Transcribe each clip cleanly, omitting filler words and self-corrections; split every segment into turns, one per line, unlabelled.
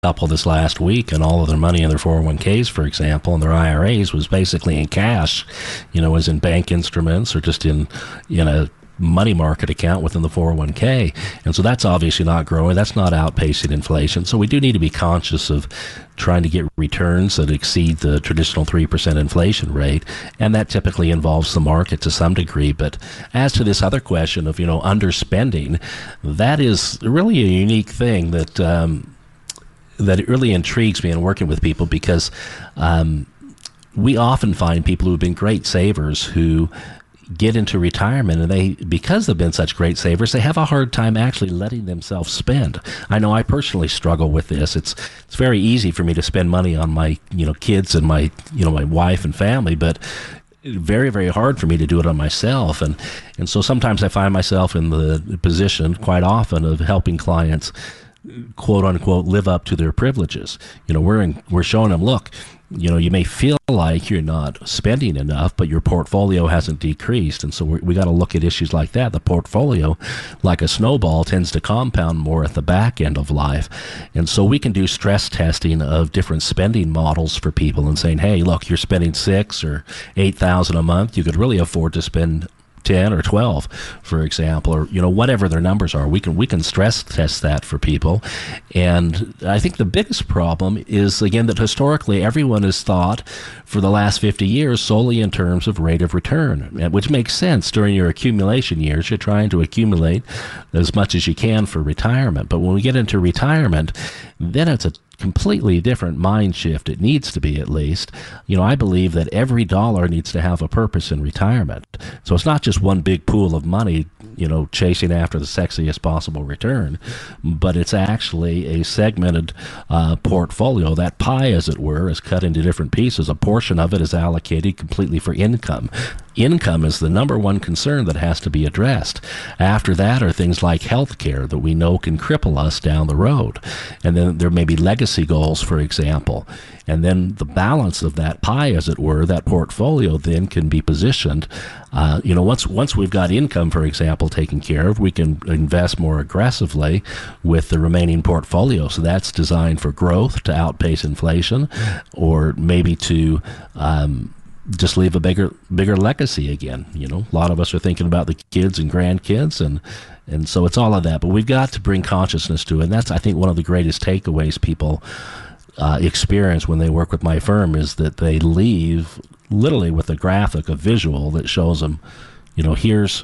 couple this last week, and all of their money in their 401ks, for example, and their IRAs was basically in cash, as in bank instruments or just in a money market account within the 401k. And so that's obviously not growing. That's not outpacing inflation. So we do need to be conscious of trying to get returns that exceed the traditional 3% inflation rate. And that typically involves the market to some degree. But as to this other question of, underspending, that is really a unique thing that it really intrigues me in working with people, because we often find people who have been great savers who get into retirement, and because they've been such great savers, they have a hard time actually letting themselves spend. I know I personally struggle with this. It's very easy for me to spend money on my kids and my my wife and family, but very, very hard for me to do it on myself. And so sometimes I find myself in the position quite often of helping clients, quote unquote, live up to their privileges. We're showing them, look, you may feel like you're not spending enough, but your portfolio hasn't decreased. And so we got to look at issues like that. The portfolio, like a snowball, tends to compound more at the back end of life. And so we can do stress testing of different spending models for people and saying, hey, look, you're spending $6,000 or $8,000 a month. You could really afford to spend 10 or 12, for example, or whatever their numbers are. We can stress test that for people. And I think the biggest problem is, again, that historically everyone has thought for the last 50 years solely in terms of rate of return, which makes sense. During your accumulation years, you're trying to accumulate as much as you can for retirement. But when we get into retirement, then it's a completely different mind shift. It needs to be, at least. I believe that every dollar needs to have a purpose in retirement. So it's not just one big pool of money, chasing after the sexiest possible return, but it's actually a segmented portfolio. That pie, as it were, is cut into different pieces. A portion of it is allocated completely for income. Income is the number one concern that has to be addressed. After that are things like health care that we know can cripple us down the road. And then there may be legacy goals, for example. And then the balance of that pie, as it were, that portfolio then can be positioned. Once we've got income, for example, taken care of, we can invest more aggressively with the remaining portfolio. So that's designed for growth to outpace inflation, or maybe to just leave a bigger legacy again. A lot of us are thinking about the kids and grandkids, and so it's all of that. But we've got to bring consciousness to it, and that's, I think, one of the greatest takeaways people experience when they work with my firm, is that they leave literally with a graphic, a visual that shows them, here's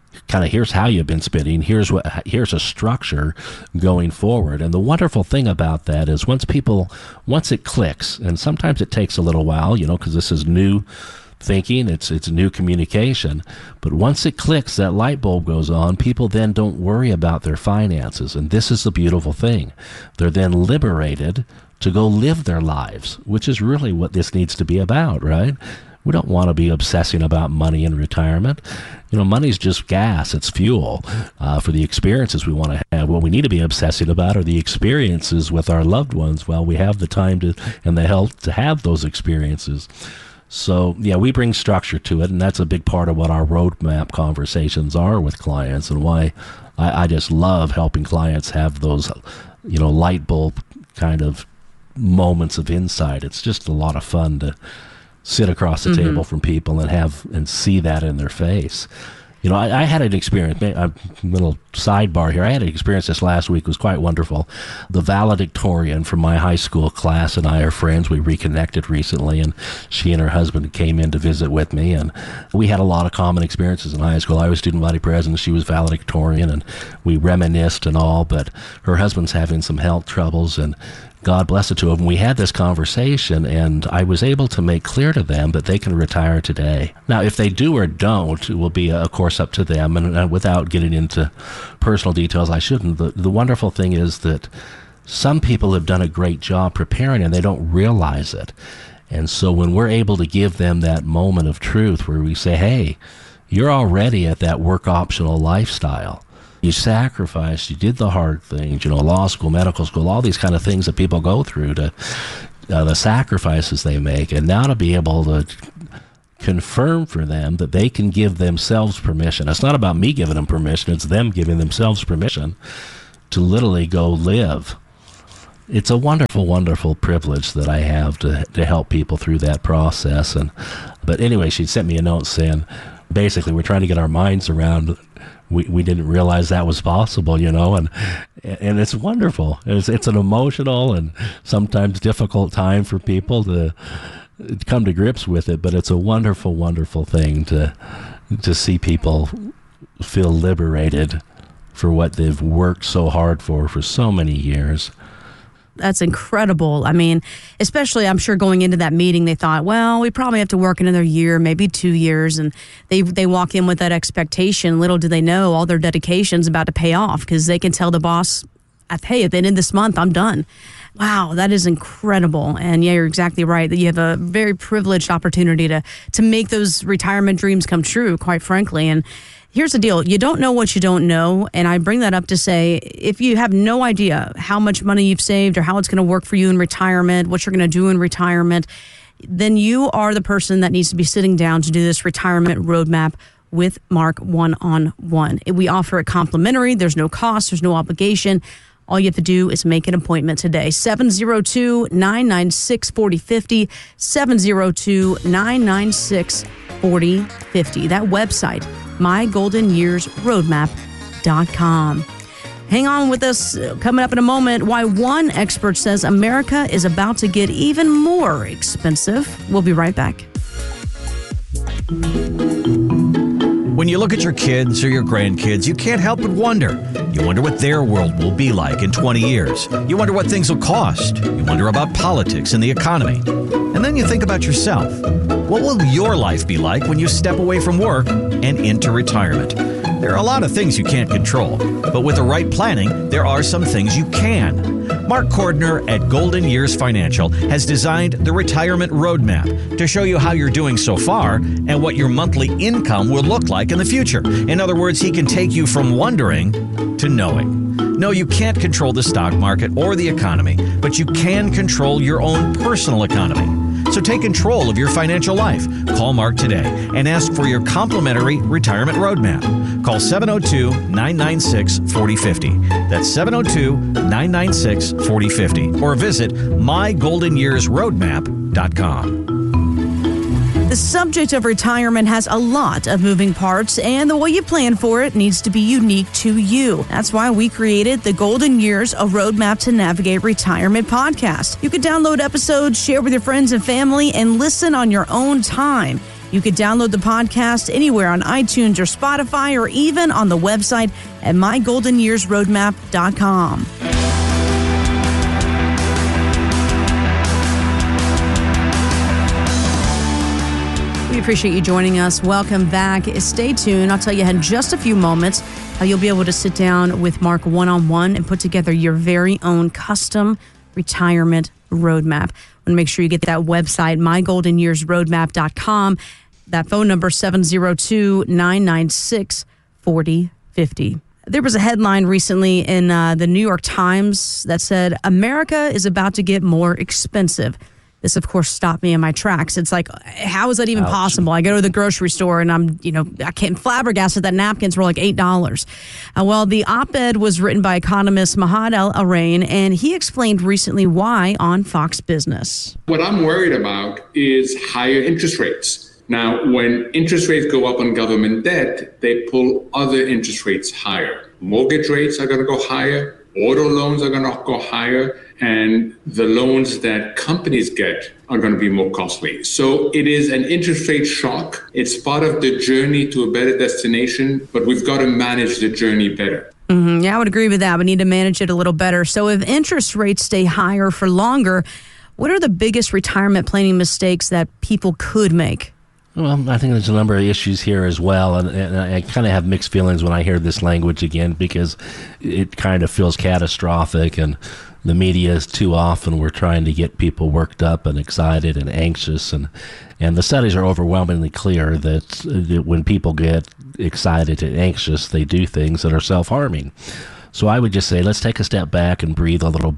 how you've been spending, here's a structure going forward. And the wonderful thing about that is once it clicks, and sometimes it takes a little while, because this is new thinking, it's new communication, but once it clicks, that light bulb goes on, people then don't worry about their finances. And this is the beautiful thing. They're then liberated to go live their lives, which is really what this needs to be about, right? We don't want to be obsessing about money in retirement. Money's just gas. It's fuel for the experiences we want to have. What we need to be obsessing about are the experiences with our loved ones while we have the time and the health to have those experiences. So, yeah, we bring structure to it, and that's a big part of what our roadmap conversations are with clients, and why I just love helping clients have those, light bulb kind of moments of insight. It's just a lot of fun to sit across the table from people and see that in their face. I had an experience, a little sidebar here. I had an experience this last week. It was quite wonderful. The valedictorian from my high school class and I are friends. We reconnected recently, and she and her husband came in to visit with me, and we had a lot of common experiences in high school. I was student body president, she was valedictorian, and we reminisced and all, but her husband's having some health troubles, and God bless the two of them. We had this conversation, and I was able to make clear to them that they can retire today. Now, if they do or don't, it will be, of course, up to them. And without getting into personal details, I shouldn't. The wonderful thing is that some people have done a great job preparing, and they don't realize it. And so when we're able to give them that moment of truth where we say, hey, you're already at that work optional lifestyle. You sacrificed, you did the hard things, law school, medical school, all these kind of things that people go through, to the sacrifices they make. And now to be able to confirm for them that they can give themselves permission. It's not about me giving them permission, it's them giving themselves permission to literally go live It's a wonderful, wonderful privilege that I have to help people through that process. But anyway, she sent me a note saying, basically, we're trying to get our minds around. We didn't realize that was possible, and it's wonderful. It's an emotional and sometimes difficult time for people to come to grips with it, but it's a wonderful, wonderful thing to see people feel liberated for what they've worked so hard for so many years.
That's incredible. I mean, especially I'm sure going into that meeting, they thought, well, we probably have to work another year, maybe 2 years. And they walk in with that expectation. Little do they know all their dedication's about to pay off because they can tell the boss, hey, at the end of this month, I'm done. Wow, that is incredible. And yeah, you're exactly right that you have a very privileged opportunity to make those retirement dreams come true, quite frankly. And here's the deal. You don't know what you don't know. And I bring that up to say, if you have no idea how much money you've saved or how it's going to work for you in retirement, what you're going to do in retirement, then you are the person that needs to be sitting down to do this retirement roadmap with Mark one-on-one. We offer it complimentary. There's no cost. There's no obligation. All you have to do is make an appointment today. 702-996-4050, 702-996-4050. That website, mygoldenyearsroadmap.com. Hang on with us. Coming up in a moment, why one expert says America is about to get even more expensive. We'll be right back.
When you look at your kids or your grandkids, you can't help but wonder. You wonder what their world will be like in 20 years. You wonder what things will cost. You wonder about politics and the economy. And then you think about yourself. What will your life be like when you step away from work and into retirement? There are a lot of things you can't control, but with the right planning, there are some things you can. Mark Cordner at Golden Years Financial has designed the Retirement Roadmap to show you how you're doing so far and what your monthly income will look like in the future. In other words, he can take you from wondering to knowing. No, you can't control the stock market or the economy, but you can control your own personal economy. So take control of your financial life. Call Mark today and ask for your complimentary retirement roadmap. Call 702-996-4050. That's 702-996-4050. Or visit mygoldenyearsroadmap.com.
The subject of retirement has a lot of moving parts, and the way you plan for it needs to be unique to you. That's why we created the Golden Years, a Roadmap to Navigate Retirement podcast. You can download episodes, share with your friends and family, and listen on your own time. You can download the podcast anywhere on iTunes or Spotify, or even on the website at mygoldenyearsroadmap.com. We appreciate you joining us. Welcome back. Stay tuned. I'll tell you in just a few moments how you'll be able to sit down with Mark one-on-one and put together your very own custom retirement roadmap. I want to make sure you get that website, mygoldenyearsroadmap.com. That phone number, 702-996-4050. There was a headline recently in the New York Times that said, America is about to get more expensive. This, of course, stopped me in my tracks. It's like, how is that even possible? I go to the grocery store and I can't flabbergasted that napkins were like $8. Well, the op-ed was written by economist Mahad El-Arain, and he explained recently why on Fox Business.
What I'm worried about is higher interest rates. Now, when interest rates go up on government debt, they pull other interest rates higher. Mortgage rates are going to go higher. Auto loans are going to go higher, and the loans that companies get are going to be more costly. So it is an interest rate shock. It's part of the journey to a better destination, but we've got to manage the journey better.
Mm-hmm. Yeah, I would agree with that. We need to manage it a little better. So if interest rates stay higher for longer, what are the biggest retirement planning mistakes that people could make?
Well, I think there's a number of issues here as well, and I kind of have mixed feelings when I hear this language again, because it kind of feels catastrophic, and the media is too often we're trying to get people worked up and excited and anxious, and the studies are overwhelmingly clear that when people get excited and anxious, they do things that are self-harming. So I would just say, let's take a step back and breathe a little bit.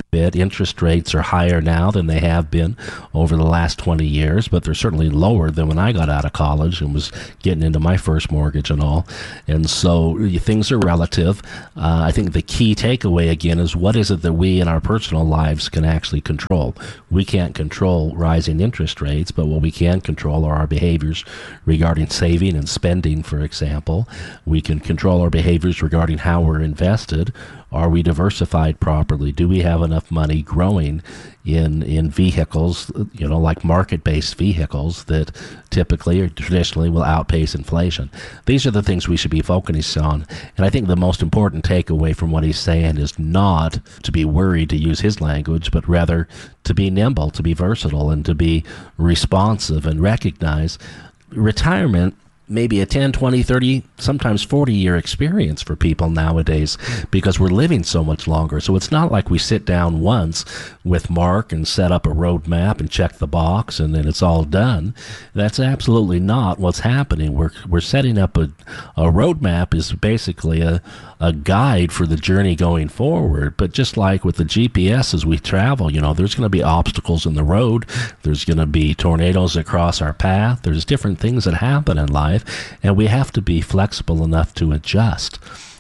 bit. Interest rates are higher now than they have been over the last 20 years, but they're certainly lower than when I got out of college and was getting into my first mortgage and all. And so things are relative. I think the key takeaway, again, is what is it that we in our personal lives can actually control? We can't control rising interest rates, but what we can control are our behaviors regarding saving and spending, for example. We can control our behaviors regarding how we're invested. Are we diversified properly? Do we have enough money growing in vehicles, like market-based vehicles that typically or traditionally will outpace inflation? These are the things we should be focusing on. And I think the most important takeaway from what he's saying is not to be worried, to use his language, but rather to be nimble, to be versatile, and to be responsive and recognize retirement maybe a 10, 20, 30, sometimes 40-year experience for people nowadays because we're living so much longer. So it's not like we sit down once with Mark and set up a roadmap and check the box and then it's all done. That's absolutely not what's happening. We're setting up a roadmap is basically a guide for the journey going forward. But just like with the GPS as we travel, there's going to be obstacles in the road. There's going to be tornadoes that cross our path. There's different things that happen in life. And we have to be flexible enough to adjust.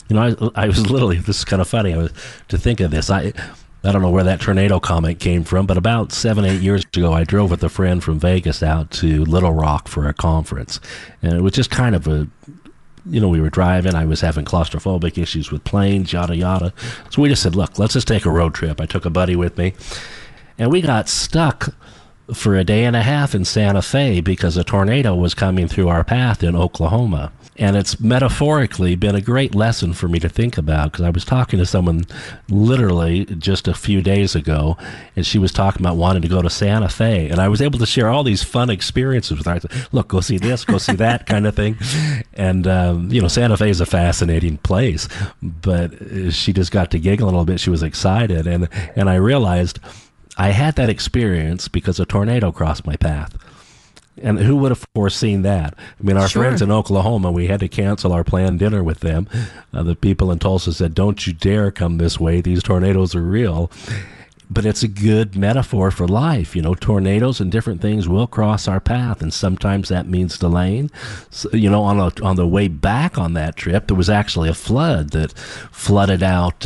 I was literally, this is kind of funny, to think of this. I don't know where that tornado comment came from, but about 7-8 years ago, I drove with a friend from Vegas out to Little Rock for a conference. And it was just kind of we were driving. I was having claustrophobic issues with planes, yada, yada. So we just said, look, let's just take a road trip. I took a buddy with me. And we got stuck for a day and a half in Santa Fe because a tornado was coming through our path in Oklahoma. And it's metaphorically been a great lesson for me to think about because I was talking to someone literally just a few days ago, and she was talking about wanting to go to Santa Fe. And I was able to share all these fun experiences with her. I said, look, go see this, go see that kind of thing. And, Santa Fe is a fascinating place. But she just got to giggle a little bit. She was excited. And I realized I had that experience because a tornado crossed my path. And who would have foreseen that? I mean, our friends in Oklahoma, we had to cancel our planned dinner with them. The people in Tulsa said, don't you dare come this way. These tornadoes are real. But it's a good metaphor for life. Tornadoes and different things will cross our path, and sometimes that means delaying. So, on the way back on that trip, there was actually a flood that flooded out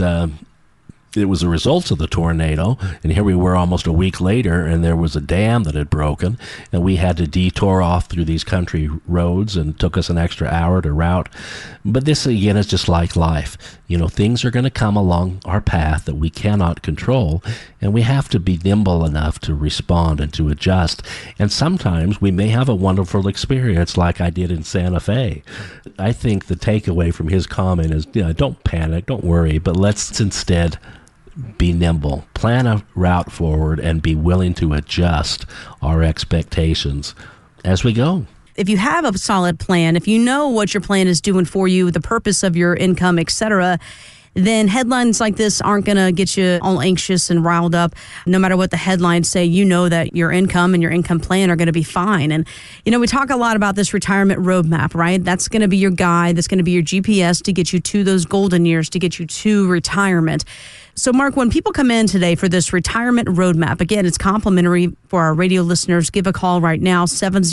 it was a result of the tornado, and here we were almost a week later, and there was a dam that had broken, and we had to detour off through these country roads, and it took us an extra hour to route. But this, again, is just like life. Things are going to come along our path that we cannot control, and we have to be nimble enough to respond and to adjust. And sometimes we may have a wonderful experience like I did in Santa Fe. I think the takeaway from his comment is, don't panic, don't worry, but let's instead be nimble, plan a route forward, and be willing to adjust our expectations as we go.
If you have a solid plan, if you know what your plan is doing for you, the purpose of your income, etc., then headlines like this aren't going to get you all anxious and riled up. No matter what the headlines say, that your income and your income plan are going to be fine. And, we talk a lot about this retirement roadmap, right? That's going to be your guide. That's going to be your GPS to get you to those golden years, to get you to retirement. So, Mark, when people come in today for this retirement roadmap, again, it's complimentary for our radio listeners. Give a call right now,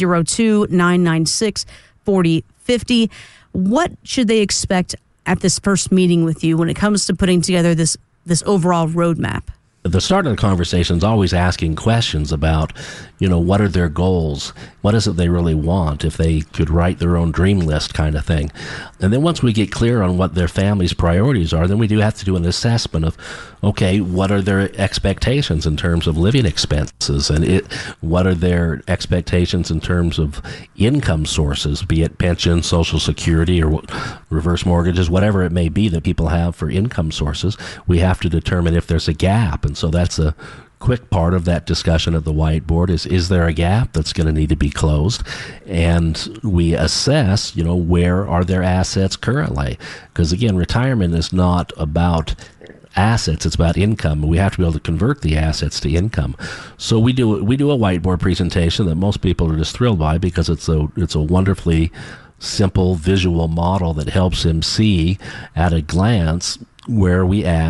702-996-4050. What should they expect at this first meeting with you when it comes to putting together this overall roadmap?
The start of the conversation is always asking questions about, what are their goals? What is it they really want? If they could write their own dream list kind of thing. And then once we get clear on what their family's priorities are, then we do have to do an assessment of, okay, what are their expectations in terms of living expenses? And what are their expectations in terms of income sources, be it pension, Social Security, or reverse mortgages, whatever it may be that people have for income sources. We have to determine if there's a gap. And so that's a quick part of that discussion at the whiteboard is there a gap that's going to need to be closed? And we assess, where are their assets currently? Because again, retirement is not about assets, it's about income. We have to be able to convert the assets to income. So we do a whiteboard presentation that most people are just thrilled by because it's a wonderfully simple visual model that helps them see at a glance where we at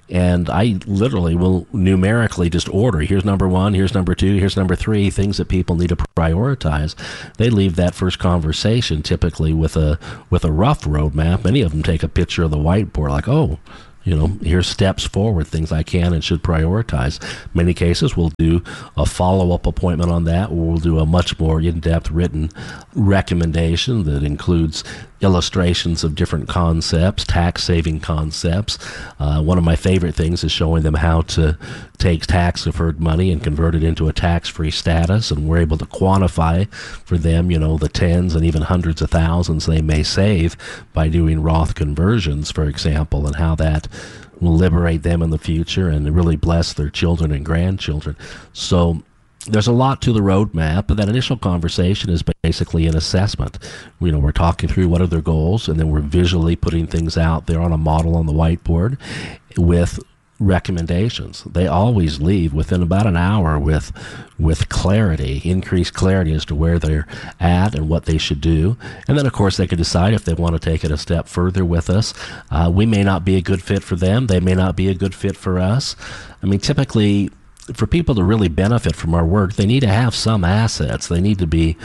And I literally will numerically just order, here's number 1, here's number 2, here's number 3, things that people need to prioritize. They leave that first conversation typically with a rough roadmap. Many of them take a picture of the whiteboard like, oh, here's steps forward, things I can and should prioritize. Many cases, we'll do a follow-up appointment on that, or we'll do a much more in-depth written recommendation that includes illustrations of different concepts, tax-saving concepts. One of my favorite things is showing them how to take tax-deferred money and convert it into a tax-free status, and we're able to quantify for them, the tens and even hundreds of thousands they may save by doing Roth conversions, for example, and how that will liberate them in the future and really bless their children and grandchildren. So there's a lot to the roadmap, but that initial conversation is basically an assessment. We're talking through what are their goals, and then we're visually putting things out there on a model on the whiteboard with recommendations. They always leave within about an hour with clarity, increased clarity as to where they're at and what they should do. And then, of course, they can decide if they want to take it a step further with us. We may not be a good fit for them. They may not be a good fit for us. Typically, for people to really benefit from our work, they need to have some assets. They need to be,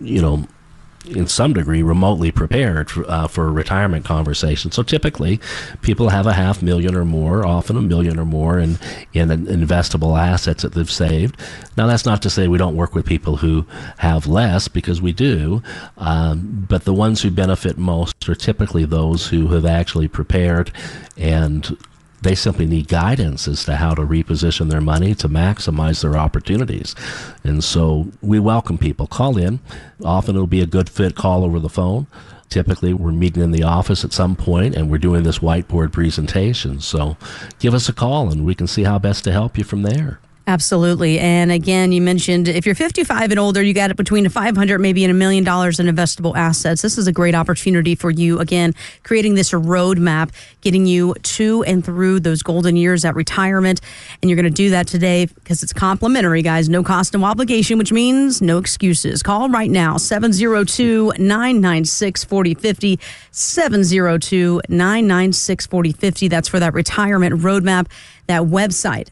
in some degree, remotely prepared for a retirement conversation. So typically, people have $500,000 or more, often $1 million or more in investable assets that they've saved. Now, that's not to say we don't work with people who have less, because we do, but the ones who benefit most are typically those who have actually prepared, and they simply need guidance as to how to reposition their money to maximize their opportunities. And so we welcome people. Call in. Often it'll be a good fit call over the phone. Typically, we're meeting in the office at some point, and we're doing this whiteboard presentation. So give us a call, and we can see how best to help you from there.
Absolutely. And again, you mentioned if you're 55 and older, you got it between $500 maybe and $1 million in investable assets. This is a great opportunity for you. Again, creating this roadmap, getting you to and through those golden years at retirement. And you're going to do that today because it's complimentary, guys. No cost, no obligation, which means no excuses. Call right now, 702-996-4050, 702-996-4050. That's for that retirement roadmap. That website,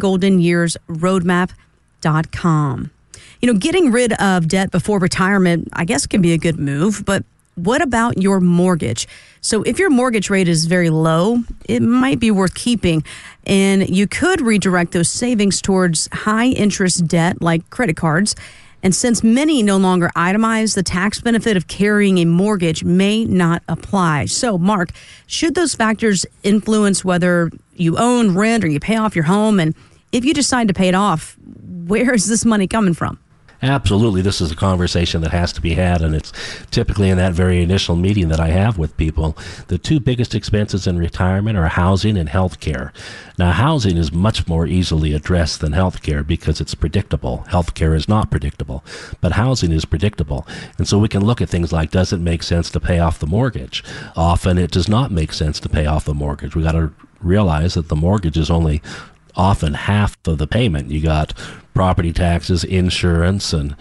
mygoldenyearsroadmap.com. Getting rid of debt before retirement, I guess, can be a good move, but what about your mortgage? So if your mortgage rate is very low, it might be worth keeping, and you could redirect those savings towards high interest debt like credit cards. And since many no longer itemize, the tax benefit of carrying a mortgage may not apply. So, Mark, should those factors influence whether you own, rent, or you pay off your home? And if you decide to pay it off, where is this money coming from?
Absolutely. This is a conversation that has to be had, and it's typically in that very initial meeting that I have with people. The two biggest expenses in retirement are housing and health care. Now, housing is much more easily addressed than health care because it's predictable. Health care is not predictable, but housing is predictable. And so we can look at things like, does it make sense to pay off the mortgage? Often it does not make sense to pay off the mortgage. We got to realize that the mortgage is only often half of the payment. You got property taxes, insurance, and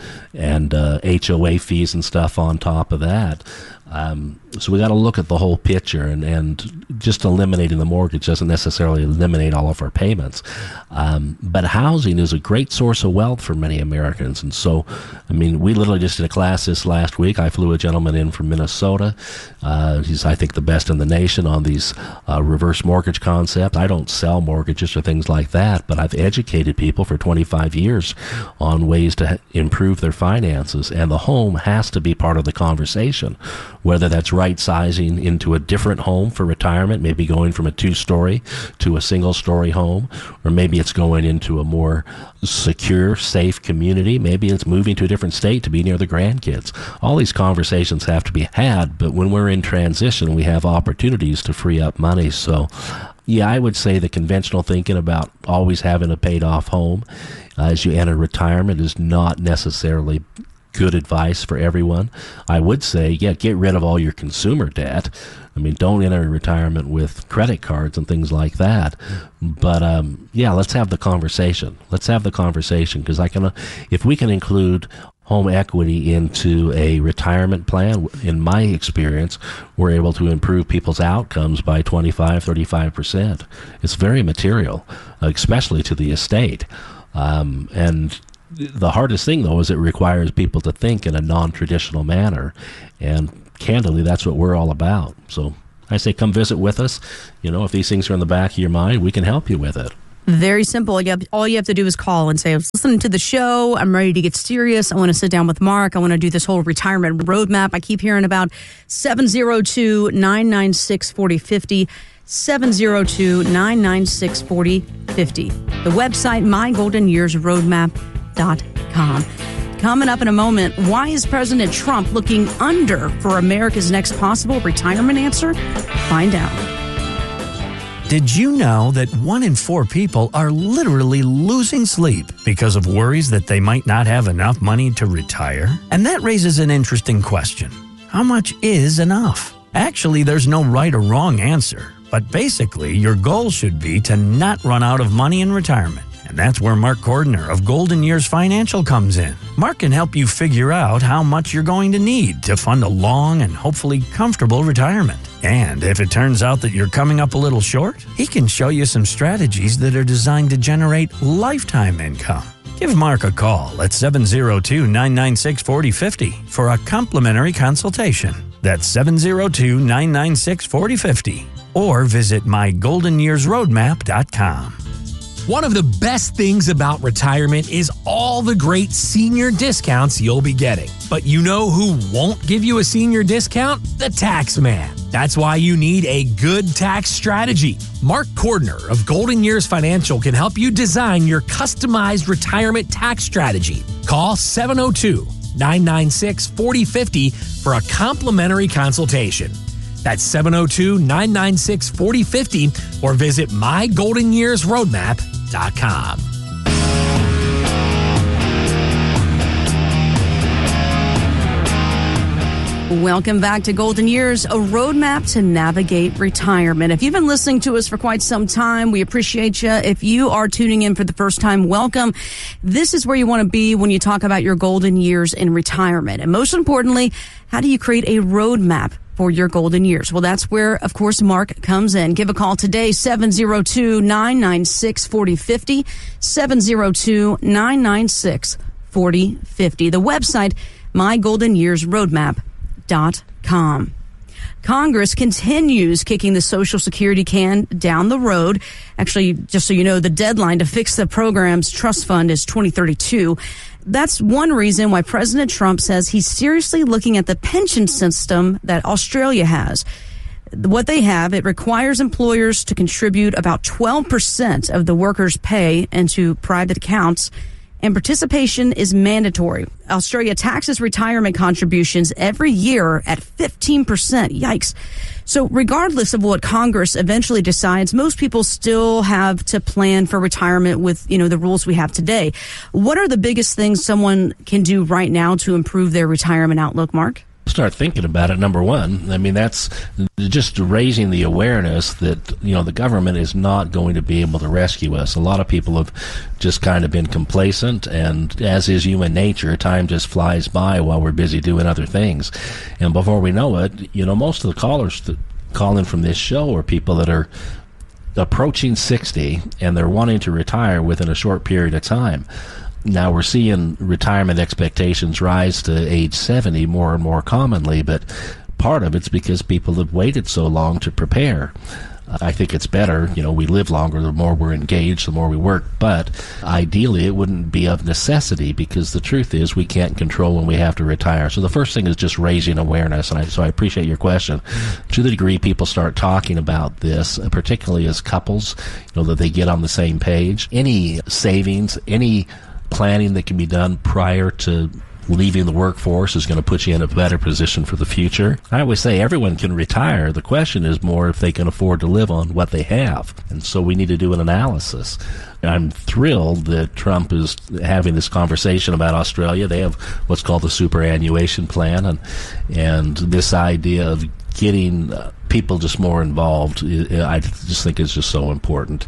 HOA fees and stuff on top of that. So we got to look at the whole picture, and just eliminating the mortgage doesn't necessarily eliminate all of our payments. But housing is a great source of wealth for many Americans. And so, we literally just did a class this last week. I flew a gentleman in from Minnesota. He's, I think, the best in the nation on these reverse mortgage concepts. I don't sell mortgages or things like that, but I've educated people for 25 years on ways to improve their finances. And the home has to be part of the conversation, whether that's right-sizing into a different home for retirement, maybe going from a 2-story to a single-story home, or maybe it's going into a more secure, safe community. Maybe it's moving to a different state to be near the grandkids. All these conversations have to be had, but when we're in transition, we have opportunities to free up money. So, yeah, I would say the conventional thinking about always having a paid-off home as you enter retirement is not necessarily good advice for everyone. I would say, yeah, get rid of all your consumer debt. Don't enter retirement with credit cards and things like that. But yeah, let's have the conversation. Let's have the conversation, because if we can include home equity into a retirement plan, in my experience, we're able to improve people's outcomes by 25, 35%. It's very material, especially to the estate. And the hardest thing, though, is it requires people to think in a non-traditional manner. And candidly, that's what we're all about. So I say come visit with us. If these things are in the back of your mind, we can help you with it.
Very simple. All you have to do is call and say, I was listening to the show. I'm ready to get serious. I want to sit down with Mark. I want to do this whole retirement roadmap. I keep hearing about 702-996-4050. 702-996-4050. The website, mygoldenyearsroadmap.com. Coming up in a moment, why is President Trump looking under for America's next possible retirement answer? Find out.
Did you know that 1 in 4 people are literally losing sleep because of worries that they might not have enough money to retire? And that raises an interesting question. How much is enough? Actually, there's no right or wrong answer. But basically, your goal should be to not run out of money in retirement. And that's where Mark Cordner of Golden Years Financial comes in. Mark can help you figure out how much you're going to need to fund a long and hopefully comfortable retirement. And if it turns out that you're coming up a little short, he can show you some strategies that are designed to generate lifetime income. Give Mark a call at 702-996-4050 for a complimentary consultation. That's 702-996-4050. Or visit mygoldenyearsroadmap.com.
One of the best things about retirement is all the great senior discounts you'll be getting. But you know who won't give you a senior discount? The tax man. That's why you need a good tax strategy. Mark Cordner of Golden Years Financial can help you design your customized retirement tax strategy. Call 702-996-4050 for a complimentary consultation. That's 702-996-4050 or visit mygoldenyearsroadmap.com.
Welcome back to Golden Years, a roadmap to navigate retirement. If you've been listening to us for quite some time, we appreciate you. If you are tuning in for the first time, welcome. This is where you want to be when you talk about your golden years in retirement. And most importantly, how do you create a roadmap for your golden years? Well, that's where, of course, Mark comes in. Give a call today, 702-996-4050, 702-996-4050. The website, mygoldenyearsroadmap.com. Congress continues kicking the Social Security can down the road. Actually, just so you know, the deadline to fix the program's trust fund is 2032. That's one reason why President Trump says he's seriously looking at the pension system that Australia has. What they have, it requires employers to contribute about 12% of the workers' pay into private accounts, and participation is mandatory. Australia taxes retirement contributions every year at 15%. Yikes. So regardless of what Congress eventually decides, most people still have to plan for retirement with, the rules we have today. What are the biggest things someone can do right now to improve their retirement outlook, Mark?
Start thinking about it. Number one, that's just raising the awareness that the government is not going to be able to rescue us. A lot of people have just kind of been complacent, and as is human nature, time just flies by while we're busy doing other things. And before we know it, most of the callers that call in from this show are people that are approaching 60 and they're wanting to retire within a short period of time. Now we're seeing retirement expectations rise to age 70 more and more commonly, but part of it's because people have waited so long to prepare. I think it's better, we live longer, the more we're engaged, the more we work, but ideally it wouldn't be of necessity, because the truth is we can't control when we have to retire. So the first thing is just raising awareness, and so I appreciate your question. To the degree people start talking about this, particularly as couples, that they get on the same page, any savings, any planning that can be done prior to leaving the workforce is going to put you in a better position for the future. I always say everyone can retire. The question is more if they can afford to live on what they have. And so we need to do an analysis. I'm thrilled that Trump is having this conversation about Australia. They have what's called the superannuation plan, and this idea of getting people just more involved, I just think is just so important.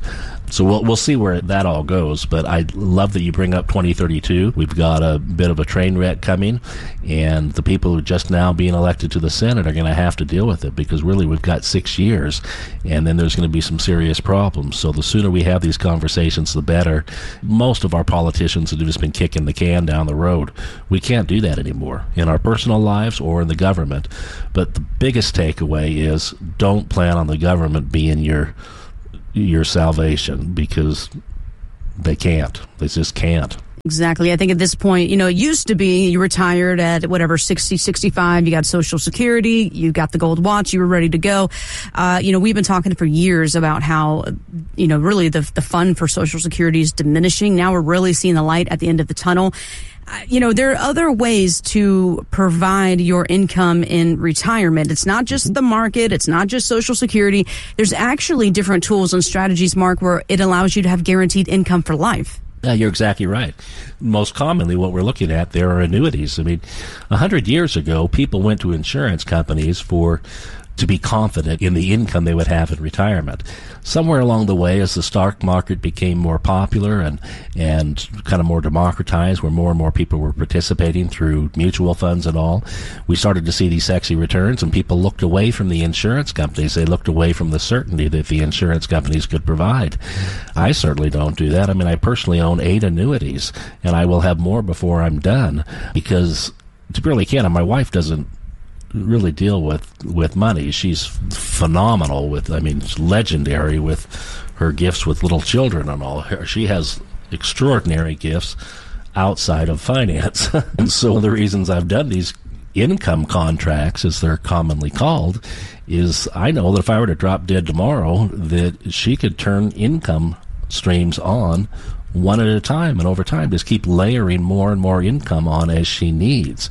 So we'll see where that all goes, but I love that you bring up 2032. We've got a bit of a train wreck coming, and the people who are just now being elected to the Senate are going to have to deal with it, because really we've got 6 years, and then there's going to be some serious problems. So the sooner we have these conversations, the better. Most of our politicians have just been kicking the can down the road. We can't do that anymore in our personal lives or in the government. But the biggest takeaway is don't plan on the government being your salvation, because they can't. They just can't.
Exactly. I think at this point, it used to be you retired at 60, 65, you got Social Security, you got the gold watch, you were ready to go. We've been talking for years about how, really the fund for Social Security is diminishing. Now we're really seeing the light at the end of the tunnel. There are other ways to provide your income in retirement. It's not just the market. It's not just Social Security. There's actually different tools and strategies, Mark, where it allows you to have guaranteed income for life.
Yeah, you're exactly right. Most commonly what we're looking at there are annuities. 100 years ago, people went to insurance companies to be confident in the income they would have in retirement. Somewhere along the way, as the stock market became more popular and kind of more democratized, where more and more people were participating through mutual funds and all, we started to see these sexy returns, and people looked away from the insurance companies. They looked away from the certainty that the insurance companies could provide. I certainly don't do that. I personally own 8 annuities, and I will have more before I'm done, because to really can. My wife doesn't really deal with money. She's phenomenal she's legendary with her gifts with little children and all. She has extraordinary gifts outside of finance. And so one of the reasons I've done these income contracts, as they're commonly called, is I know that if I were to drop dead tomorrow, that she could turn income streams on one at a time, and over time just keep layering more and more income on as she needs.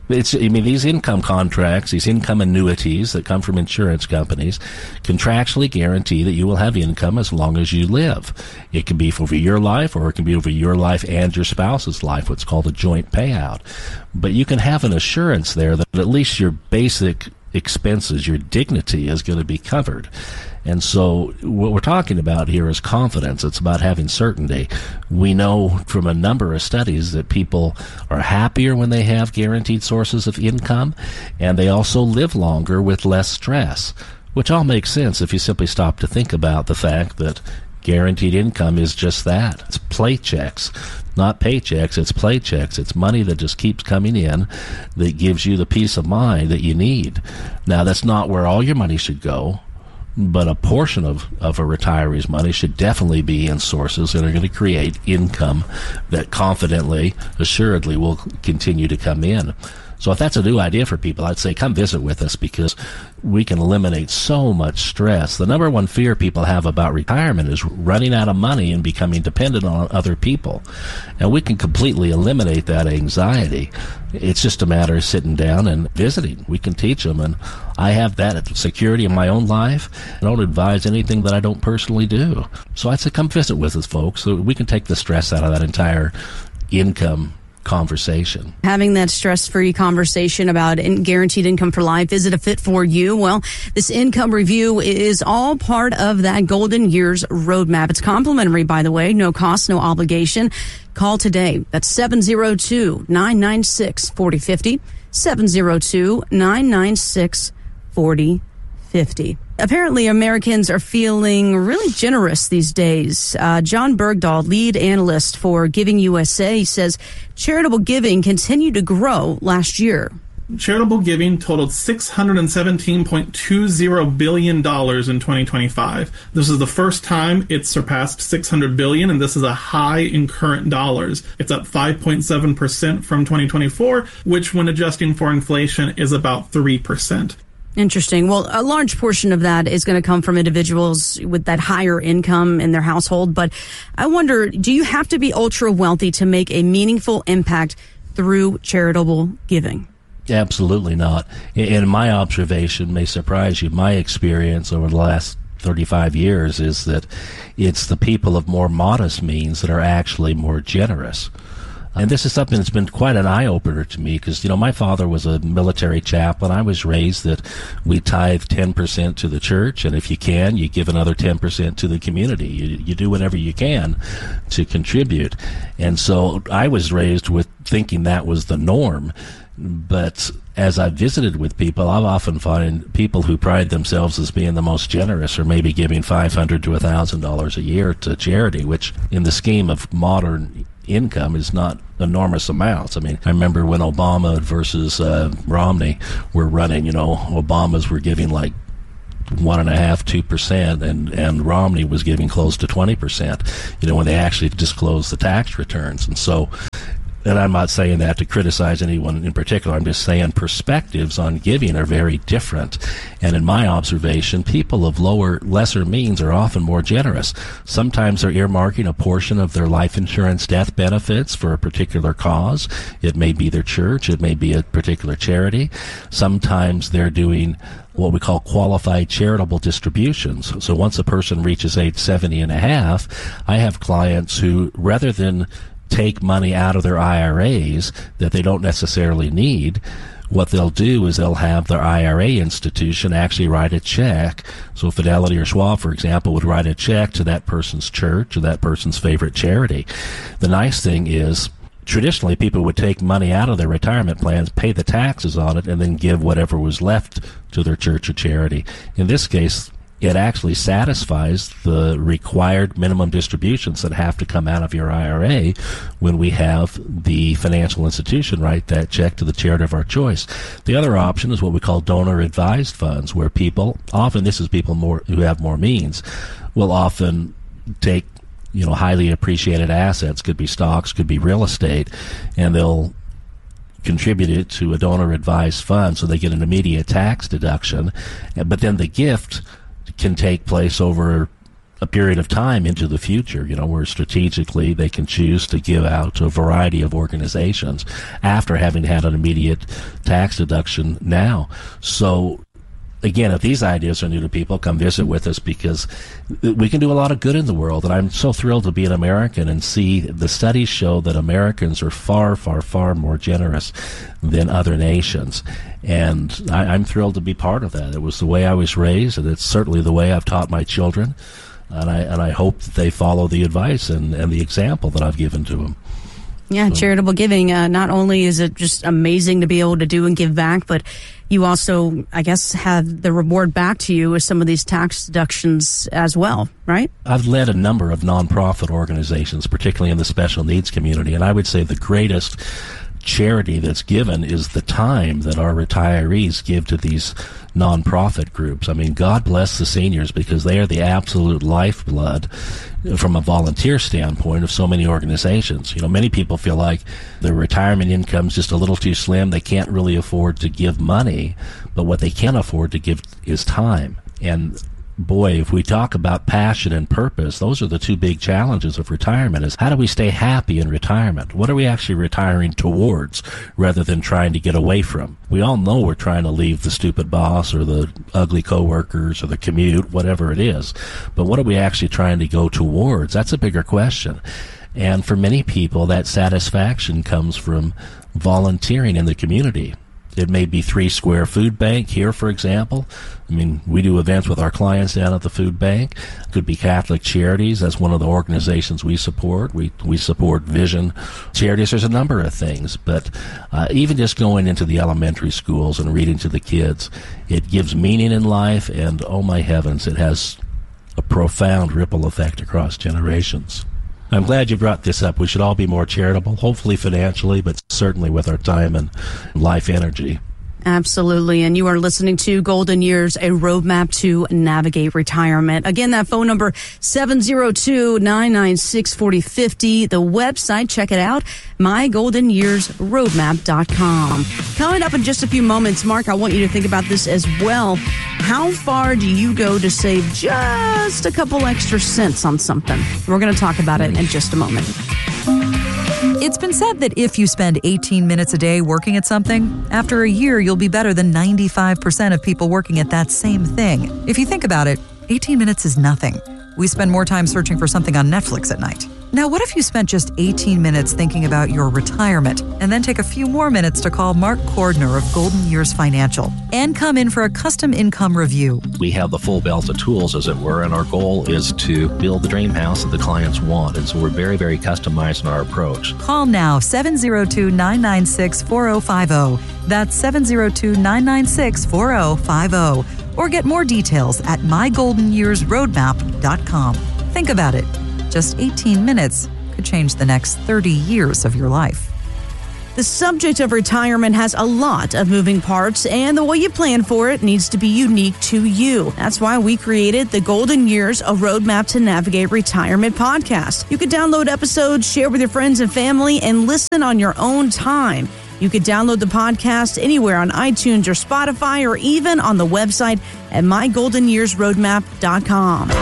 These income contracts, these income annuities that come from insurance companies, contractually guarantee that you will have income as long as you live. It can be over your life, or it can be over your life and your spouse's life, what's called a joint payout. But you can have an assurance there that at least your basic expenses, your dignity, is going to be covered. And so what we're talking about here is confidence. It's about having certainty. We know from a number of studies that people are happier when they have guaranteed sources of income, and they also live longer with less stress, which all makes sense if you simply stop to think about the fact that guaranteed income is just that. It's paychecks, not paychecks. It's paychecks. It's money that just keeps coming in that gives you the peace of mind that you need. Now, that's not where all your money should go, but a portion of a retiree's money should definitely be in sources that are going to create income that confidently, assuredly will continue to come in. So if that's a new idea for people, I'd say come visit with us, because we can eliminate so much stress. The number one fear people have about retirement is running out of money and becoming dependent on other people. And we can completely eliminate that anxiety. It's just a matter of sitting down and visiting. We can teach them, and I have that security in my own life. I don't advise anything that I don't personally do. So I'd say come visit with us, folks, so we can take the stress out of that entire income conversation.
Having that stress-free conversation about guaranteed income for life, is it a fit for you? Well, this income review is all part of that Golden Years roadmap. It's complimentary, by the way, no cost, no obligation. Call today. That's 702-996-4050, 702-996-4050. Apparently, Americans are feeling really generous these days. John Bergdahl, lead analyst for Giving USA, says charitable giving continued to grow last year.
Charitable giving totaled $617.20 billion in 2025. This is the first time it's surpassed $600 billion, and this is a high in current dollars. It's up 5.7% from 2024, which, when adjusting for inflation, is about 3%.
Interesting. Well, a large portion of that is going to come from individuals with that higher income in their household. But I wonder, do you have to be ultra wealthy to make a meaningful impact through charitable giving?
Absolutely not. And my observation may surprise you. My experience over the last 35 years is that it's the people of more modest means that are actually more generous. And this is something that's been quite an eye-opener to me because, my father was a military chaplain. I was raised that we tithe 10% to the church, and if you can, you give another 10% to the community. You do whatever you can to contribute. And so I was raised with thinking that was the norm. But as I've visited with people, I've often find people who pride themselves as being the most generous or maybe giving $500 to $1,000 a year to charity, which in the scheme of modern income is not enormous amounts. I remember when Obama versus Romney were running, Obama's were giving like 1.5%, 2%, and Romney was giving close to 20%, when they actually disclosed the tax returns. And so, and I'm not saying that to criticize anyone in particular. I'm just saying perspectives on giving are very different. And in my observation, people of lesser means are often more generous. Sometimes they're earmarking a portion of their life insurance death benefits for a particular cause. It may be their church. It may be a particular charity. Sometimes they're doing what we call qualified charitable distributions. So once a person reaches age 70 and a half, I have clients who, rather than take money out of their IRAs that they don't necessarily need, what they'll do is they'll have their IRA institution actually write a check. So Fidelity or Schwab, for example, would write a check to that person's church or that person's favorite charity. The nice thing is, traditionally, people would take money out of their retirement plans, pay the taxes on it, and then give whatever was left to their church or charity. In this case, it actually satisfies the required minimum distributions that have to come out of your IRA when we have the financial institution write that check to the charity of our choice. The other option is what we call donor-advised funds, where people, often this is people who have more means, will often take highly appreciated assets, could be stocks, could be real estate, and they'll contribute it to a donor-advised fund so they get an immediate tax deduction. But then the gift can take place over a period of time into the future, where strategically they can choose to give out to a variety of organizations after having had an immediate tax deduction now. So again, if these ideas are new to people, come visit with us because we can do a lot of good in the world. And I'm so thrilled to be an American and see the studies show that Americans are far, far, far more generous than other nations. And I'm thrilled to be part of that. It was the way I was raised, and it's certainly the way I've taught my children. And I hope that they follow the advice and the example that I've given to them.
Yeah, charitable giving, not only is it just amazing to be able to do and give back, but you also, I guess, have the reward back to you with some of these tax deductions as well, right?
I've led a number of nonprofit organizations, particularly in the special needs community, and I would say the greatest charity that's given is the time that our retirees give to these nonprofit groups. God bless the seniors because they are the absolute lifeblood from a volunteer standpoint of so many organizations. Many people feel like their retirement income is just a little too slim. They can't really afford to give money, but what they can afford to give is time. And boy, if we talk about passion and purpose, those are the two big challenges of retirement, is how do we stay happy in retirement? What are we actually retiring towards rather than trying to get away from? We all know we're trying to leave the stupid boss or the ugly coworkers or the commute, whatever it is. But what are we actually trying to go towards? That's a bigger question. And for many people, that satisfaction comes from volunteering in the community. It may be 3 Square Food Bank here, for example. We do events with our clients down at the food bank. It could be Catholic Charities. That's one of the organizations we support. We support Vision Charities. There's a number of things. But even just going into the elementary schools and reading to the kids, it gives meaning in life. And, oh my heavens, it has a profound ripple effect across generations. I'm glad you brought this up. We should all be more charitable, hopefully financially, but certainly with our time and life energy.
Absolutely. And you are listening to Golden Years, a roadmap to navigate retirement. Again, that phone number, 702-996-4050. The website, check it out, mygoldenyearsroadmap.com. Coming up in just a few moments, Mark, I want you to think about this as well. How far do you go to save just a couple extra cents on something? We're going to talk about it in just a moment.
It's been said that if you spend 18 minutes a day working at something, after a year you'll be better than 95% of people working at that same thing. If you think about it, 18 minutes is nothing. We spend more time searching for something on Netflix at night. Now, what if you spent just 18 minutes thinking about your retirement and then take a few more minutes to call Mark Cordner of Golden Years Financial and come in for a custom income review?
We have the full belt of tools, as it were, and our goal is to build the dream house that the clients want. And so we're very, very customized in our approach.
Call now, 702-996-4050. That's 702-996-4050. Or get more details at mygoldenyearsroadmap.com. Think about it. Just 18 minutes could change the next 30 years of your life.
The subject of retirement has a lot of moving parts, and the way you plan for it needs to be unique to you. That's why we created the Golden Years, a Roadmap to Navigate Retirement podcast. You can download episodes, share with your friends and family, and listen on your own time. You can download the podcast anywhere on iTunes or Spotify, or even on the website at mygoldenyearsroadmap.com.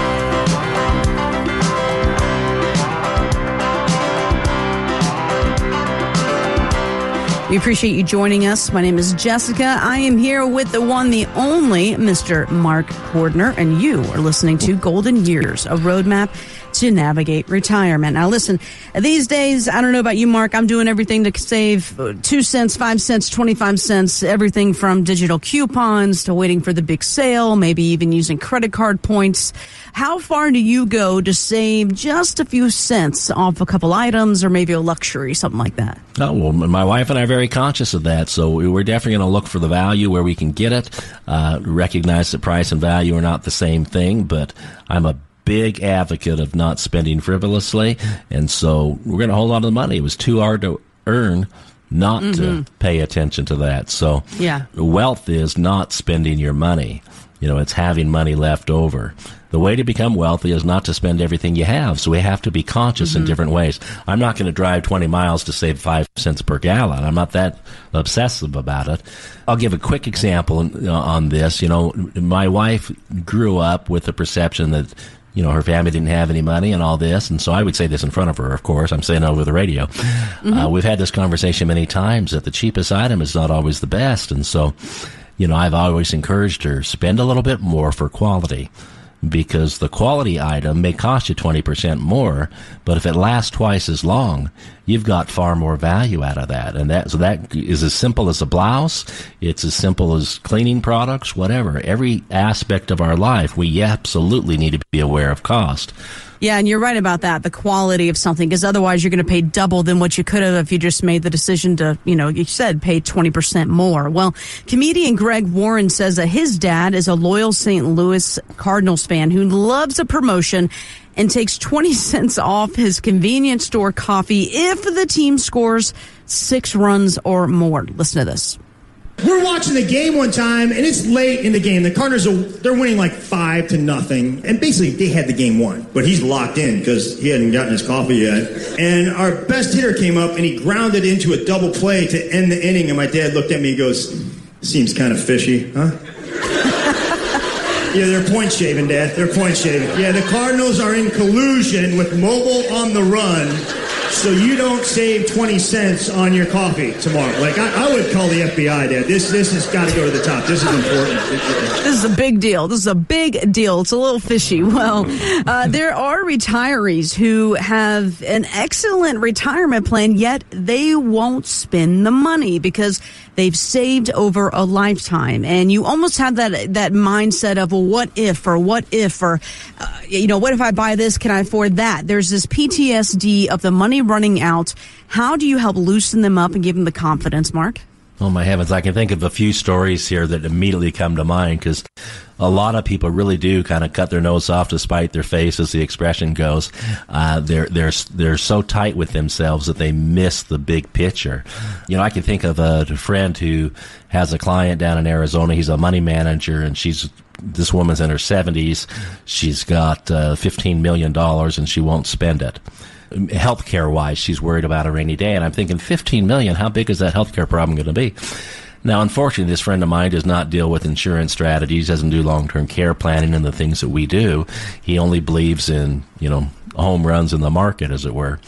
We appreciate you joining us. My name is Jessica. I am here with the one, the only Mr. Mark Cordner, and you are listening to Golden Years, a roadmap to navigate retirement. Now, listen, these days, I don't know about you, Mark, I'm doing everything to save 2 cents, 5 cents, 25 cents, everything from digital coupons to waiting for the big sale, maybe even using credit card points. How far do you go to save just a few cents off a couple items or maybe a luxury, something like that?
Oh, well, my wife and I are very conscious of that, so we're definitely going to look for the value where we can get it, recognize that price and value are not the same thing, but I'm a big advocate of not spending frivolously, and so we're going to hold on to the money. It was too hard to earn not to pay attention to that. So wealth is not spending your money. It's having money left over. The way to become wealthy is not to spend everything you have, so we have to be conscious in different ways. I'm not going to drive 20 miles to save 5 cents per gallon. I'm not that obsessive about it. I'll give a quick example on this. My wife grew up with the perception that her family didn't have any money and all this. And so I would say this in front of her, of course. I'm saying it over the radio. We've had this conversation many times that the cheapest item is not always the best. And so, I've always encouraged her, spend a little bit more for quality, because the quality item may cost you 20% more, but if it lasts twice as long, you've got far more value out of that. And that is as simple as a blouse. It's as simple as cleaning products, whatever. Every aspect of our life, we absolutely need to be aware of cost.
Yeah, and you're right about that, the quality of something, because otherwise you're going to pay double than what you could have if you just made the decision to, you said pay 20% more. Well, comedian Greg Warren says that his dad is a loyal St. Louis Cardinals fan who loves a promotion and takes 20 cents off his convenience store coffee if the team scores 6 runs or more. Listen to this.
We're watching the game one time, and it's late in the game. The Cardinals they're winning like 5-0, and basically they had the game won. But he's locked in because he hadn't gotten his coffee yet. And our best hitter came up, and he grounded into a double play to end the inning. And my dad looked at me and goes, "Seems kind of fishy, huh?" Yeah, they're point shaving, Dad. They're point shaving. Yeah, the Cardinals are in collusion with Mobile on the Run, so you don't save 20 cents on your coffee tomorrow. Like, I would call the FBI, Dad. This has got to go to the top. This is important.
This is a big deal. This is a big deal. It's a little fishy. Well, there are retirees who have an excellent retirement plan, yet they won't spend the money because they've saved over a lifetime. And you almost have that mindset of, well, what if, or what if I buy this? Can I afford that? There's this PTSD of the money running out. How do you help loosen them up and give them the confidence, Mark?
Oh, my heavens. I can think of a few stories here that immediately come to mind, because a lot of people really do kind of cut their nose off to spite their face, as the expression goes. They're so tight with themselves that they miss the big picture. I can think of a friend who has a client down in Arizona. He's a money manager, and this woman's in her 70s. She's got $15 million, and she won't spend it. Healthcare wise, she's worried about a rainy day. And I'm thinking, $15 million, how big is that healthcare problem going to be? Now, unfortunately, this friend of mine does not deal with insurance strategies, doesn't do long-term care planning and the things that we do. He only believes in, home runs in the market, as it were.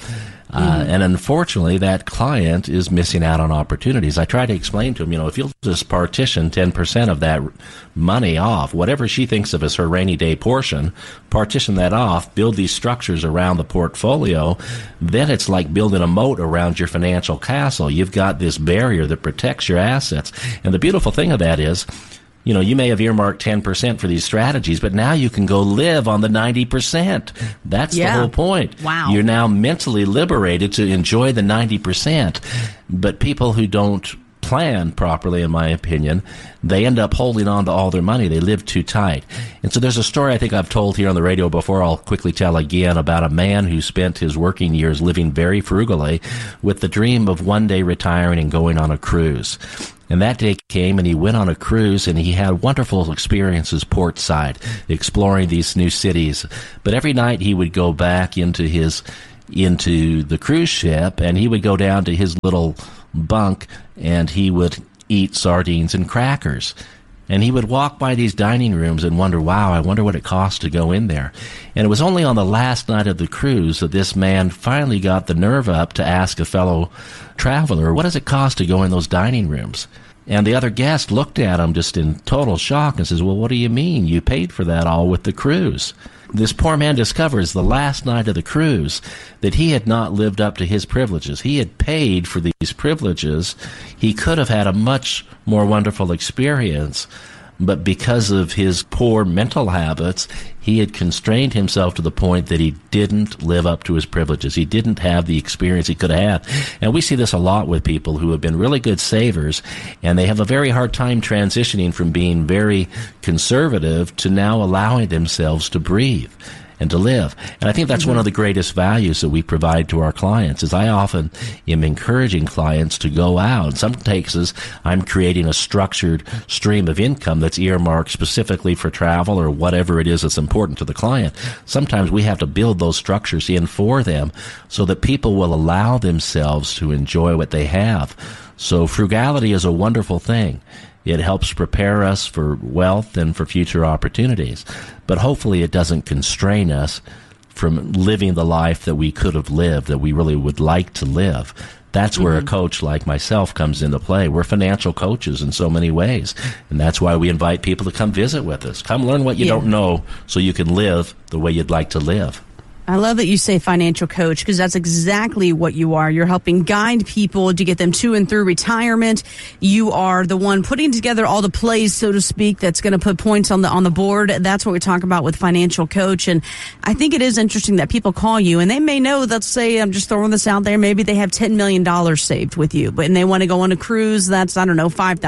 And unfortunately, that client is missing out on opportunities. I try to explain to him, if you'll just partition 10% of that money off, whatever she thinks of as her rainy day portion, partition that off, build these structures around the portfolio, then it's like building a moat around your financial castle. You've got this barrier that protects your assets. And the beautiful thing of that is, you may have earmarked 10% for these strategies, but now you can go live on the 90%. That's the whole point.
Wow.
You're now mentally liberated to enjoy the 90%. But people who don't plan properly, in my opinion, they end up holding on to all their money. They live too tight. And so there's a story I think I've told here on the radio before. I'll quickly tell again about a man who spent his working years living very frugally with the dream of one day retiring and going on a cruise. And that day came, and he went on a cruise, and he had wonderful experiences portside, exploring these new cities. But every night he would go back into the cruise ship, and he would go down to his little bunk, and he would eat sardines and crackers. And he would walk by these dining rooms and wonder, wow, I wonder what it costs to go in there. And it was only on the last night of the cruise that this man finally got the nerve up to ask a fellow traveler, what does it cost to go in those dining rooms? And the other guest looked at him just in total shock and says, well, what do you mean? You paid for that all with the cruise. This poor man discovers the last night of the cruise that he had not lived up to his privileges. He had paid for these privileges. He could have had a much more wonderful experience, but because of his poor mental habits, he had constrained himself to the point that he didn't live up to his privileges. He didn't have the experience he could have had. And we see this a lot with people who have been really good savers, and they have a very hard time transitioning from being very conservative to now allowing themselves to breathe and to live. And I think that's one of the greatest values that we provide to our clients. Is I often am encouraging clients to go out. In some cases, I'm creating a structured stream of income that's earmarked specifically for travel or whatever it is that's important to the client. Sometimes we have to build those structures in for them so that people will allow themselves to enjoy what they have. So frugality is a wonderful thing. It helps prepare us for wealth and for future opportunities. But hopefully it doesn't constrain us from living the life that we could have lived, that we really would like to live. That's where a coach like myself comes into play. We're financial coaches in so many ways. And that's why we invite people to come visit with us. Come learn what you don't know so you can live the way you'd like to live.
I love that you say financial coach, because that's exactly what you are. You're helping guide people to get them to and through retirement. You are the one putting together all the plays, so to speak, that's going to put points on the board. That's what we talk about with financial coach. And I think it is interesting that people call you and they may know, let's say, I'm just throwing this out there, maybe they have $10 million saved with you, and they want to go on a cruise that's, I don't know, $5,000,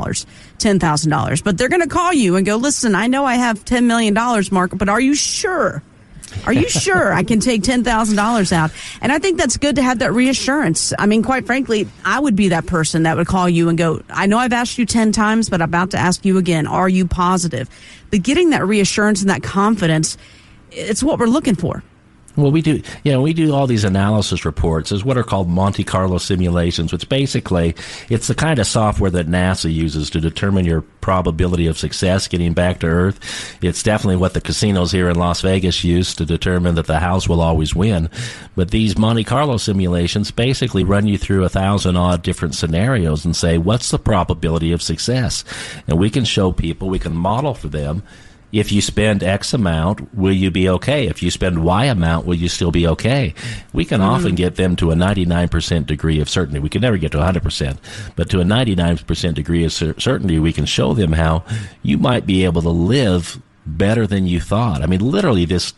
$10,000. But they're going to call you and go, listen, I know I have $10 million, Mark, but are you sure? Are you sure I can take $10,000 out? And I think that's good to have that reassurance. I mean, quite frankly, I would be that person that would call you and go, I know I've asked you 10 times, but I'm about to ask you again. Are you positive? But getting that reassurance and that confidence, it's what we're looking for.
Well, we do all these analysis reports as what are called Monte Carlo simulations, which basically it's the kind of software that NASA uses to determine your probability of success getting back to Earth. It's definitely what the casinos here in Las Vegas use to determine that the house will always win. But these Monte Carlo simulations basically run you through 1,000-odd different scenarios and say, what's the probability of success? And we can show people, we can model for them, if you spend X amount, will you be okay? If you spend Y amount, will you still be okay? We can often get them to a 99% degree of certainty. We can never get to 100%, but to a 99% degree of certainty, we can show them how you might be able to live better than you thought. I mean, literally just,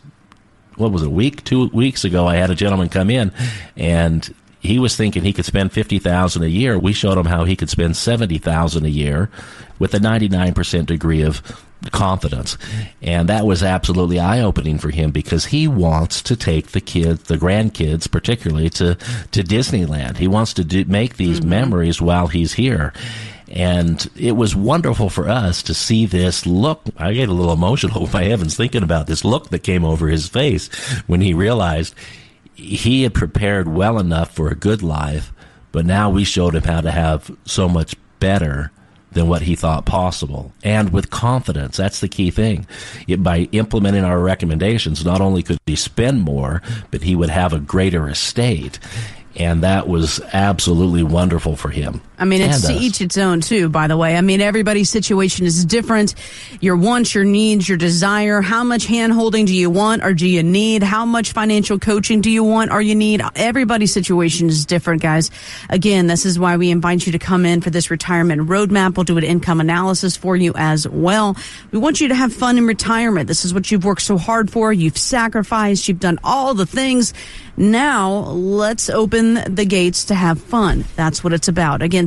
2 weeks ago, I had a gentleman come in and he was thinking he could spend $50,000 a year. We showed him how he could spend $70,000 a year with a 99% degree of confidence. And that was absolutely eye-opening for him because he wants to take the grandkids particularly, to Disneyland. He wants to make these memories while he's here. And it was wonderful for us to see this look. I get a little emotional, my heavens, thinking about this look that came over his face when he realized he had prepared well enough for a good life, but now we showed him how to have so much better than what he thought possible, and with confidence. That's the key thing. By implementing our recommendations, not only could he spend more, but he would have a greater estate. And that was absolutely wonderful for him.
I mean, it's to each its own, too, by the way. I mean, everybody's situation is different. Your wants, your needs, your desire. How much hand-holding do you want or do you need? How much financial coaching do you want or you need? Everybody's situation is different, guys. Again, this is why we invite you to come in for this retirement roadmap. We'll do an income analysis for you as well. We want you to have fun in retirement. This is what you've worked so hard for. You've sacrificed. You've done all the things. Now, let's open the gates to have fun. That's what it's about. Again,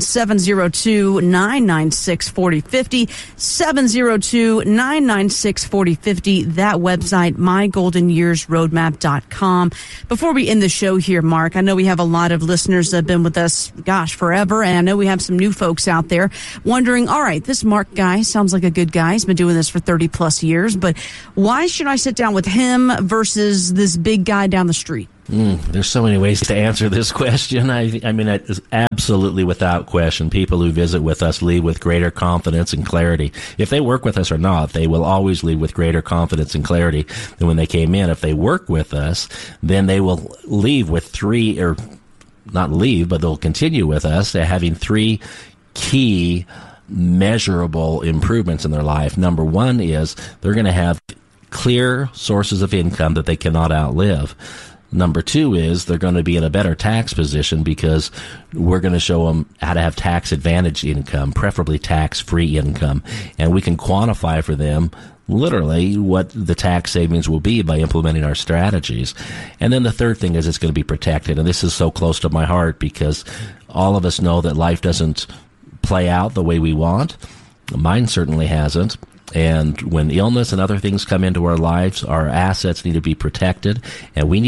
702-996-4050, 702-996-4050, that website, mygoldenyearsroadmap.com. Before we end the show here, Mark, I know we have a lot of listeners that have been with us, forever, and I know we have some new folks out there wondering, all right, this Mark guy sounds like a good guy. He's been doing this for 30 plus years, but why should I sit down with him versus this big guy down the street?
There's so many ways to answer this question. I mean, it is absolutely without question. People who visit with us leave with greater confidence and clarity. If they work with us or not, they will always leave with greater confidence and clarity than when they came in. If they work with us, then they will leave with they'll continue with us having three key measurable improvements in their life. Number one is they're going to have clear sources of income that they cannot outlive. Number two is they're going to be in a better tax position because we're going to show them how to have tax advantage income, preferably tax-free income. And we can quantify for them literally what the tax savings will be by implementing our strategies. And then the third thing is it's going to be protected. And this is so close to my heart because all of us know that life doesn't play out the way we want. Mine certainly hasn't. And when illness and other things come into our lives, our assets need to be protected, and we need